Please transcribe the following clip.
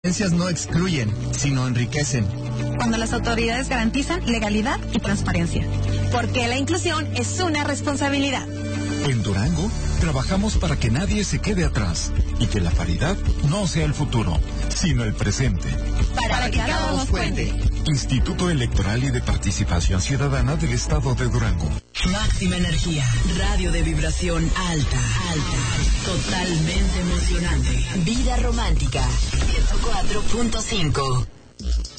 Las no excluyen, sino enriquecen. Cuando las autoridades garantizan legalidad y transparencia. Porque la inclusión es una responsabilidad. En Durango, trabajamos para que nadie se quede atrás y que la paridad no sea el futuro, sino el presente. Para que hagamos puente. Instituto Electoral y de Participación Ciudadana del Estado de Durango. Máxima energía, radio de vibración alta, totalmente emocionante. Vida romántica, 104.5.